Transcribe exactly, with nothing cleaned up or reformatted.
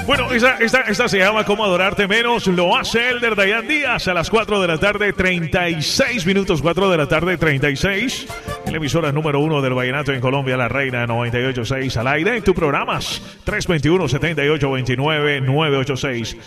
Bueno, esta, esta, esta se llama Cómo Adorarte Menos. Lo hace Elder Dayan Díaz a las cuatro de la tarde, treinta y seis minutos. cuatro de la tarde, treinta y seis. En la emisora número uno del vallenato en Colombia, La Reina noventa y ocho punto seis al aire. En tus programas tres dos uno, siete ocho dos nueve, nueve ocho seis.